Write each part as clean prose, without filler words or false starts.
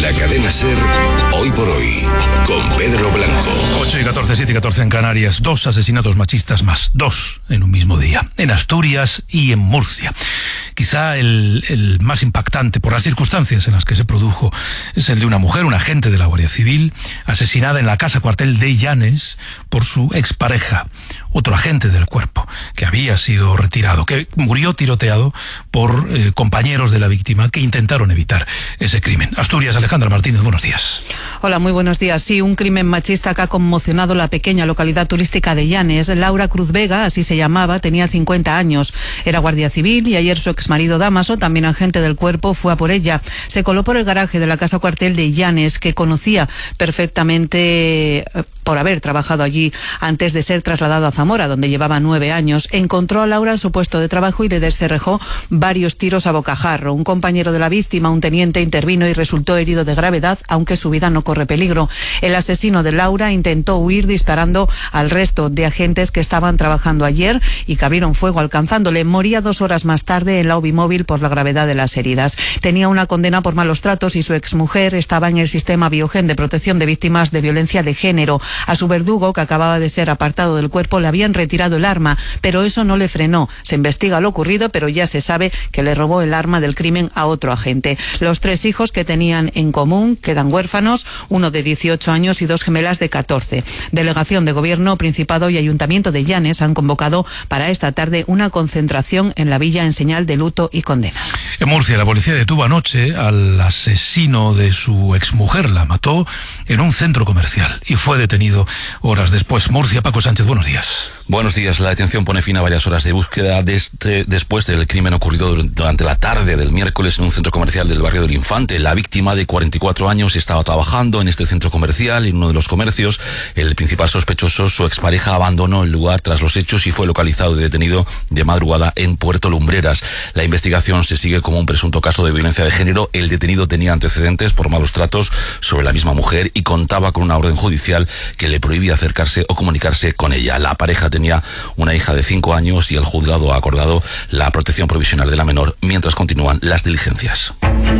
La cadena SER, hoy por hoy, con Pedro Blanco. 8:14, 7:14 en Canarias. 2 asesinatos machistas más. 2 en un mismo día. En Asturias y en Murcia. Quizá el más impactante por las circunstancias en las que se produjo es el de una mujer, un agente de la Guardia Civil, asesinada en la casa cuartel de Llanes por su expareja, otro agente del cuerpo, que había sido retirado, que murió tiroteado por compañeros de la víctima que intentaron evitar ese crimen. Asturias, Alejandra Martínez, buenos días. Hola, muy buenos días. Sí, un crimen machista que ha conmocionado la pequeña localidad turística de Llanes. Laura Cruz Vega, así se llamaba, tenía 50 años. Era guardia civil y ayer su exmarido Dámaso, también agente del cuerpo, fue a por ella. Se coló por el garaje de la casa cuartel de Llanes, que conocía perfectamente por haber trabajado allí antes de ser trasladado a Zamora, donde llevaba 9 años. Encontró a Laura en su puesto de trabajo y le descerrejó varios tiros a bocajarro. Un compañero de la víctima, un teniente, intervino y resultó herido de gravedad, aunque su vida no corre peligro. El asesino de Laura intentó huir disparando al resto de agentes que estaban trabajando ayer y que abrieron fuego alcanzándole. Moría 2 horas más tarde en la UBI móvil por la gravedad de las heridas. Tenía una condena por malos tratos y su exmujer estaba en el sistema Biogen de protección de víctimas de violencia de género. A su verdugo, que acababa de ser apartado del cuerpo, le habían retirado el arma, pero eso no le frenó. Se investiga lo ocurrido, pero ya se sabe que le robó el arma del crimen a otro agente. Los 3 hijos que tenían en común quedan huérfanos, uno de 18 años y 2 gemelas de 14. Delegación de Gobierno, Principado y Ayuntamiento de Llanes han convocado para esta tarde una concentración en la villa en señal de luto y condena. En Murcia, la policía detuvo anoche al asesino de su exmujer. La mató en un centro comercial y fue detenido horas después. Murcia, Paco Sánchez, buenos días. Buenos días. La detención pone fin a varias horas de búsqueda después del crimen ocurrido durante la tarde del miércoles en un centro comercial del barrio del Infante. La víctima, de 44 años, estaba trabajando en este centro comercial, en uno de los comercios. El principal sospechoso, su expareja, abandonó el lugar tras los hechos y fue localizado y detenido de madrugada en Puerto Lumbreras. La investigación se sigue como un presunto caso de violencia de género. El detenido tenía antecedentes por malos tratos sobre la misma mujer y contaba con una orden judicial que le prohibía acercarse o comunicarse con ella. La pareja tenía una hija de 5 años y el juzgado ha acordado la protección provisional de la menor mientras continúan las diligencias.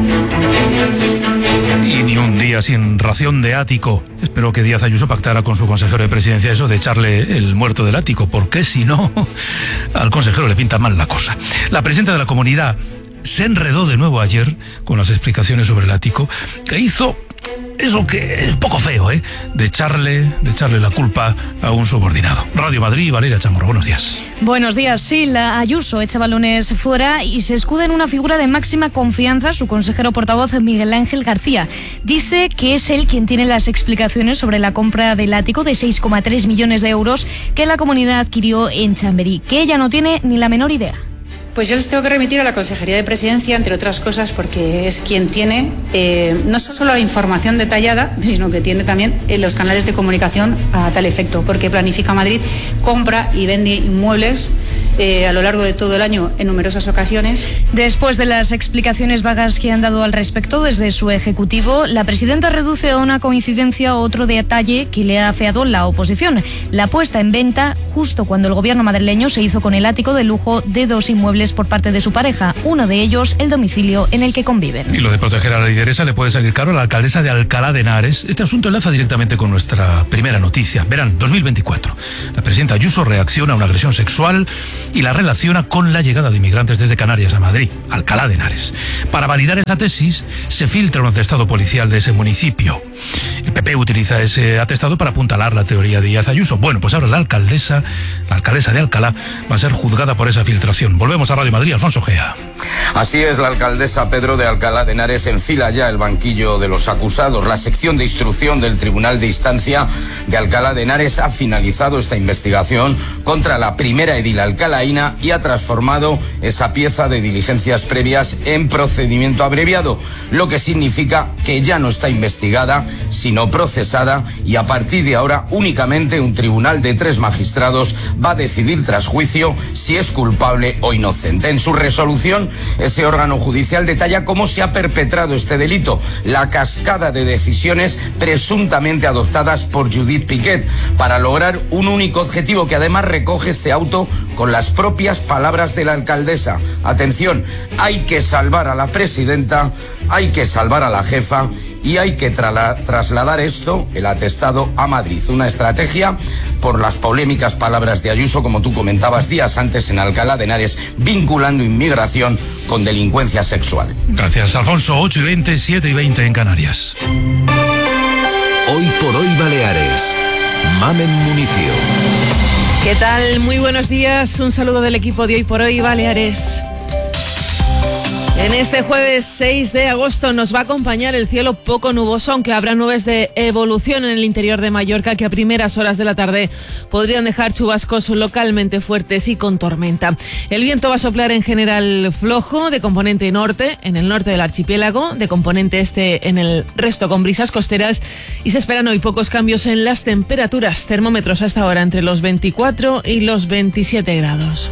Y ni un día sin ración de ático. Espero que Díaz Ayuso pactara con su consejero de presidencia eso de echarle el muerto del ático, porque si no, al consejero le pinta mal la cosa. La presidenta de la comunidad se enredó de nuevo ayer con las explicaciones sobre el ático, que hizo eso que es poco feo, de echarle la culpa a un subordinado. Radio Madrid, Valeria Chamorro, buenos días. Buenos días. Sí, la Ayuso echa balones fuera y se escuda en una figura de máxima confianza, su consejero portavoz Miguel Ángel García. Dice que es él quien tiene las explicaciones sobre la compra del ático de 6,3 millones de euros que la comunidad adquirió en Chamberí, que ella no tiene ni la menor idea. Pues yo les tengo que remitir a la Consejería de Presidencia, entre otras cosas, porque es quien tiene no solo la información detallada, sino que tiene también los canales de comunicación a tal efecto, porque Planifica Madrid compra y vende inmuebles a lo largo de todo el año en numerosas ocasiones. Después de las explicaciones vagas que han dado al respecto desde su ejecutivo, la presidenta reduce a una coincidencia otro detalle que le ha afeado la oposición: la puesta en venta justo cuando el gobierno madrileño se hizo con el ático de lujo de 2 inmuebles por parte de su pareja, uno de ellos el domicilio en el que conviven. Y lo de proteger a la lideresa le puede salir caro a la alcaldesa de Alcalá de Henares. Este asunto enlaza directamente con nuestra primera noticia. Verán, 2024. La presidenta Ayuso reacciona a una agresión sexual y la relaciona con la llegada de inmigrantes desde Canarias a Madrid, Alcalá de Henares. Para validar esa tesis, se filtra un atestado policial de ese municipio. El PP utiliza ese atestado para apuntalar la teoría de Díaz Ayuso. Bueno, pues ahora la alcaldesa de Alcalá va a ser juzgada por esa filtración. Volvemos a Radio Madrid, Alfonso Gea. Así es, la alcaldesa Pedro de Alcalá de Henares enfila ya el banquillo de los acusados. La sección de instrucción del Tribunal de Instancia de Alcalá de Henares ha finalizado esta investigación contra la primera edil alcalaína y ha transformado esa pieza de diligencias previas en procedimiento abreviado, lo que significa que ya no está investigada, sino procesada, y a partir de ahora únicamente un tribunal de 3 magistrados va a decidir tras juicio si es culpable o inocente. En su resolución, ese órgano judicial detalla cómo se ha perpetrado este delito, la cascada de decisiones presuntamente adoptadas por Judith Piquet para lograr un único objetivo que además recoge este auto con las propias palabras de la alcaldesa. Atención, hay que salvar a la presidenta, hay que salvar a la jefa y hay que trasladar esto, el atestado, a Madrid. Una estrategia por las polémicas palabras de Ayuso, como tú comentabas días antes en Alcalá de Henares, vinculando inmigración con delincuencia sexual. Gracias, Alfonso. 8:20, 7:20 en Canarias. Hoy por hoy Baleares. Mamen Municio. ¿Qué tal? Muy buenos días. Un saludo del equipo de Hoy por Hoy Baleares. En este jueves 6 de agosto nos va a acompañar el cielo poco nuboso, aunque habrá nubes de evolución en el interior de Mallorca que a primeras horas de la tarde podrían dejar chubascos localmente fuertes y con tormenta. El viento va a soplar en general flojo, de componente norte, en el norte del archipiélago, de componente este en el resto con brisas costeras, y se esperan hoy pocos cambios en las temperaturas. Termómetros hasta ahora entre los 24 y los 27 grados.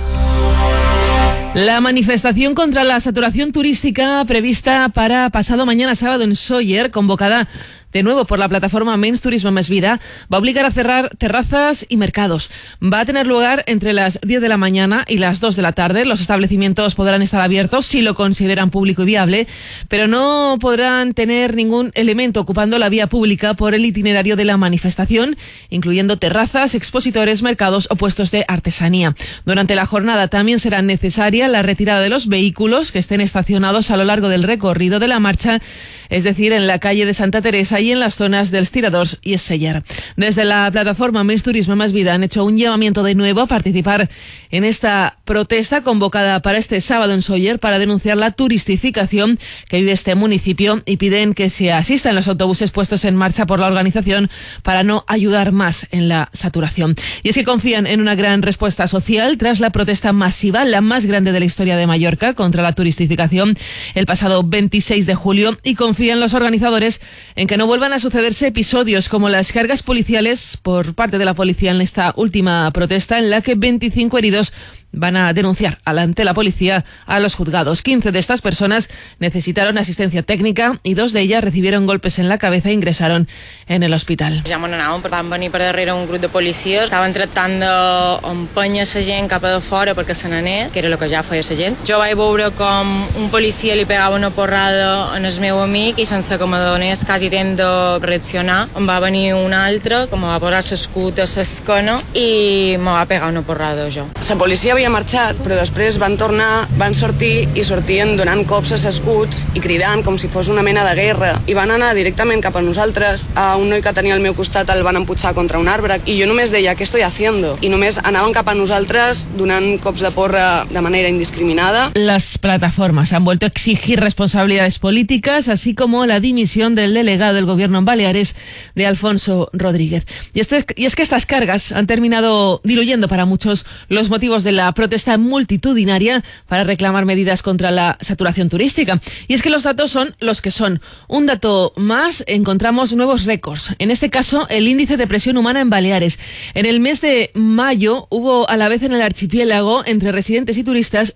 La manifestación contra la saturación turística prevista para pasado mañana sábado en Sóller, convocada de nuevo por la plataforma Menys Turisme Més Vida, va a obligar a cerrar terrazas y mercados. Va a tener lugar entre las 10 de la mañana y las 2 de la tarde. Los establecimientos podrán estar abiertos si lo consideran público y viable, pero no podrán tener ningún elemento ocupando la vía pública por el itinerario de la manifestación, incluyendo terrazas, expositores, mercados o puestos de artesanía. Durante la jornada también será necesaria la retirada de los vehículos que estén estacionados a lo largo del recorrido de la marcha, es decir, en la calle de Santa Teresa y en las zonas dels Tiradors y Esseller. Desde la plataforma Menys Turisme Més Vida han hecho un llamamiento de nuevo a participar en esta protesta convocada para este sábado en Sóller para denunciar la turistificación que vive este municipio y piden que se asistan los autobuses puestos en marcha por la organización para no ayudar más en la saturación. Y es que confían en una gran respuesta social tras la protesta masiva, la más grande de la historia de Mallorca, contra la turistificación el pasado 26 de julio y confían los organizadores en que no vuelvan a sucederse episodios como las cargas policiales por parte de la policía en esta última protesta, en la que 25 heridos van a denunciar ante la policía a los juzgados. 15 de estas personas necesitaron asistencia técnica y 2 de ellas recibieron golpes en la cabeza e ingresaron en el hospital. Ja m'on anàvem, van venir per darrere un grup de policies, estaven tractant d'empènyer la gent cap a de fora perquè se n'anés, que era el que ja feia la gent. Jo vaig veure com un policia li pegava una porrada en el meu amic i sense que me donés quasi temps de reaccionar, em va venir un altre que me va posar l'escut a l'esquena i me va pegar una porrada jo. La policia havia marxat, però després van tornar, van sortir i sortien donant cops a l'escut i cridant com si fos una mena de guerra. I van anar directament cap a nosaltres. A un noi que tenia al meu costat el van empujar contra un arbre i jo només deia, ¿qué estoy haciendo? I només anaven cap a nosaltres donant cops de porra de manera indiscriminada. Las plataformas han vuelto a exigir responsabilidades políticas, así como la dimisión del delegado del gobierno en Baleares, de Alfonso Rodríguez. Y es que estas cargas han terminado diluyendo para muchos los motivos de la protesta multitudinaria para reclamar medidas contra la saturación turística. Y es que los datos son los que son. Un dato más, encontramos nuevos récords. En este caso, el índice de presión humana en Baleares. En el mes de mayo hubo a la vez en el archipiélago, entre residentes y turistas,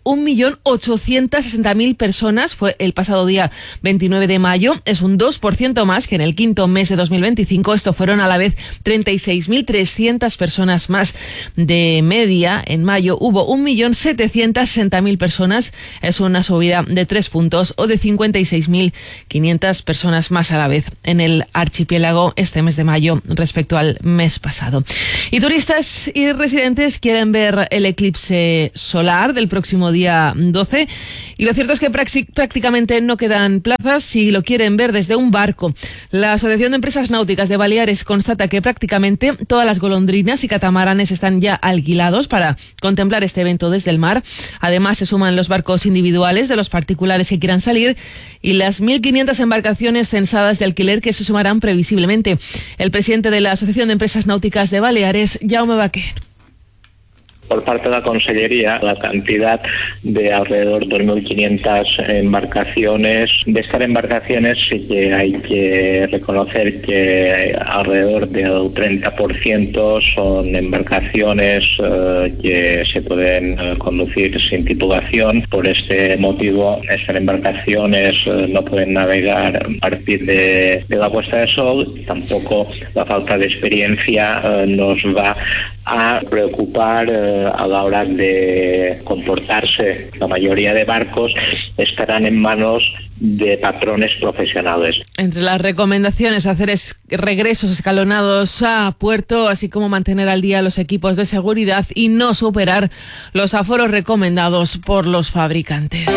1.860.000 personas. Fue el pasado día 29 de mayo. Es un 2% más que en el quinto mes de 2025. Esto fueron a la vez 36.300 personas más. De media, en mayo hubo 1.760.000 personas. Es una subida de 3 puntos o de 56.500 personas más a la vez en el archipiélago este mes de mayo respecto al mes pasado. Y turistas y residentes quieren ver el eclipse solar del próximo día 12 y lo cierto es que prácticamente no quedan plazas si lo quieren ver desde un barco. La Asociación de Empresas Náuticas de Baleares constata que prácticamente todas las golondrinas y catamaranes están ya alquilados para contemplar este evento desde el mar. Además, se suman los barcos individuales de los particulares que quieran salir y las 1.500 embarcaciones censadas de alquiler que se sumarán previsiblemente. El presidente de la Asociación de Empresas Náuticas de Baleares, Jaume Baquer. Por parte de la Consellería, la cantidad de alrededor de 2.500 embarcaciones. De estas embarcaciones sí que hay que reconocer que alrededor del 30% son embarcaciones que se pueden conducir sin tripulación. Por este motivo, estas embarcaciones no pueden navegar a partir de la puesta de sol. Tampoco la falta de experiencia nos va a preocupar a la hora de comportarse. La mayoría de barcos estarán en manos de patrones profesionales. Entre las recomendaciones, hacer regresos escalonados a puerto, así como mantener al día los equipos de seguridad y no superar los aforos recomendados por los fabricantes.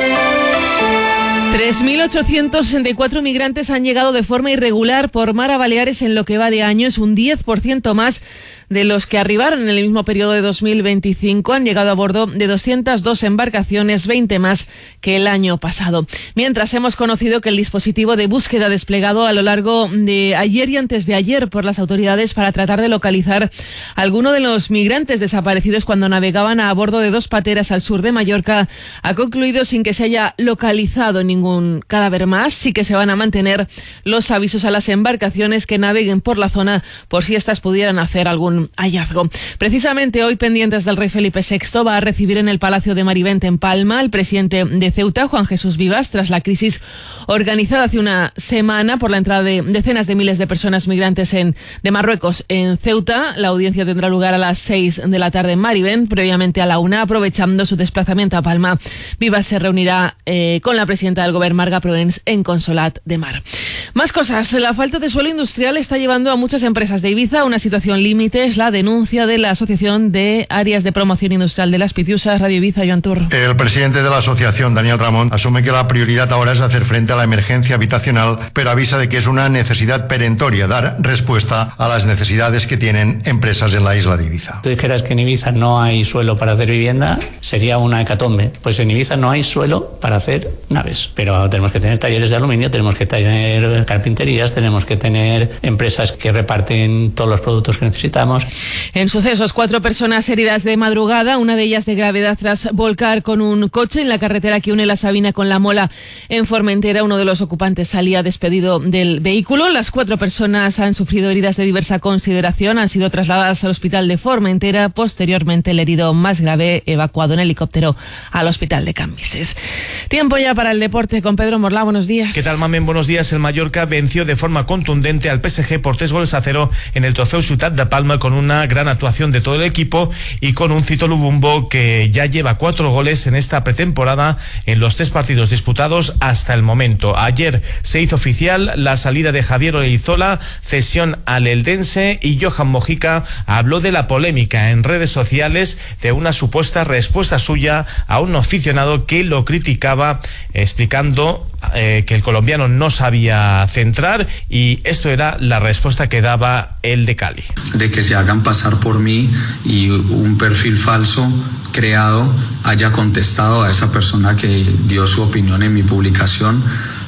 3.864 migrantes han llegado de forma irregular por mar a Baleares en lo que va de año. Es un 10% más de los que arribaron en el mismo periodo de 2025. Han llegado a bordo de 202 embarcaciones, 20 más que el año pasado. Mientras, hemos conocido que el dispositivo de búsqueda desplegado a lo largo de ayer y antes de ayer por las autoridades para tratar de localizar a alguno de los migrantes desaparecidos cuando navegaban a bordo de 2 pateras al sur de Mallorca ha concluido sin que se haya localizado ningún cadáver más. Sí que se van a mantener los avisos a las embarcaciones que naveguen por la zona por si éstas pudieran hacer algún hallazgo. Precisamente hoy, pendientes del rey Felipe VI, va a recibir en el Palacio de Marivent en Palma al presidente de Ceuta, Juan Jesús Vivas, tras la crisis organizada hace una semana por la entrada de decenas de miles de personas migrantes de Marruecos en Ceuta. La audiencia tendrá lugar a las 6 de la tarde en Marivent, previamente a la 1. Aprovechando su desplazamiento a Palma, Vivas se reunirá con la presidenta del Govern, Marga Proens, en Consolat de Mar. Más cosas. La falta de suelo industrial está llevando a muchas empresas de Ibiza a una situación límite. Es la denuncia de la Asociación de Áreas de Promoción Industrial de las Pitiusas. Radio Ibiza, Joan Tur. El presidente de la asociación, Daniel Ramón, asume que la prioridad ahora es hacer frente a la emergencia habitacional, pero avisa de que es una necesidad perentoria dar respuesta a las necesidades que tienen empresas en la isla de Ibiza. Tú dijeras que en Ibiza no hay suelo para hacer vivienda, sería una hecatombe. Pues en Ibiza no hay suelo para hacer naves, pero tenemos que tener talleres de aluminio, tenemos que tener carpinterías, tenemos que tener empresas que reparten todos los productos que necesitamos. En sucesos, 4 personas heridas de madrugada, una de ellas de gravedad tras volcar con un coche en la carretera que une La Sabina con La Mola en Formentera. Uno de los ocupantes salía despedido del vehículo. Las 4 personas han sufrido heridas de diversa consideración, han sido trasladadas al hospital de Formentera. Posteriormente, el herido más grave evacuado en helicóptero al hospital de Cambises. Tiempo ya para el deporte con Pedro Morlá. Buenos días. ¿Qué tal, Mamen? Buenos días. El Mallorca venció de forma contundente al PSG por 3-0 en el Trofeu Ciutat de Palma, con una gran actuación de todo el equipo y con un Cito Lubumbo que ya lleva 4 goles en esta pretemporada en los 3 partidos disputados hasta el momento. Ayer se hizo oficial la salida de Javier Olaizola, cesión al Eldense, y Johan Mojica habló de la polémica en redes sociales de una supuesta respuesta suya a un aficionado que lo criticaba, explicando que el colombiano no sabía centrar, y esto era la respuesta que daba el de Cali. De que se hagan pasar por mí y un perfil falso creado haya contestado a esa persona que dio su opinión en mi publicación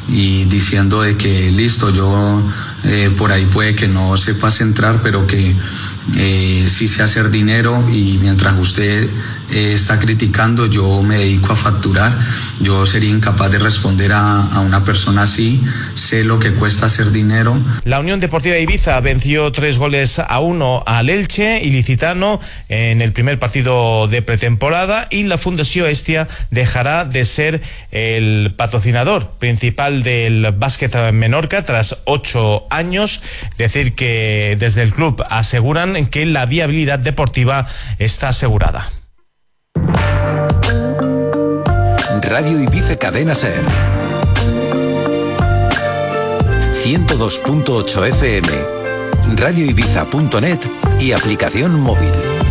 y diciendo de que listo, yo por ahí puede que no sepa centrar, pero que sí sé hacer dinero, y mientras usted está criticando, yo me dedico a facturar. Yo sería incapaz de responder a una persona así. Sé lo que cuesta hacer dinero. La Unión Deportiva Ibiza venció 3-1 al Elche ilicitano en el primer partido de pretemporada, y la Fundació Hestia dejará de ser el patrocinador principal del básquet Menorca tras 8 años. Decir que desde el club aseguran que la viabilidad deportiva está asegurada. Radio Ibiza Cadena Ser 102.8 FM, radioibiza.net y aplicación móvil.